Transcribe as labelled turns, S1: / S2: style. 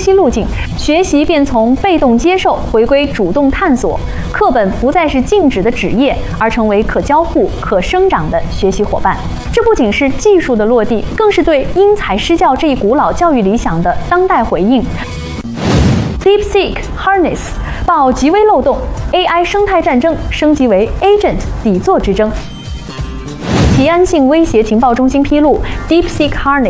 S1: 习路径，学习便从被动接受回归主动探索，课本不再是静止的纸页，而成为可交互、可生长的学习伙伴。这不仅是技术的落地，更是对因材施教这一古老教育理想的当代回应。DeepSeek Harness 报极微漏洞 ，AI 生态战争升级为 Agent 底座之争。提安信威胁情报中心披露 ，DeepSeek Harness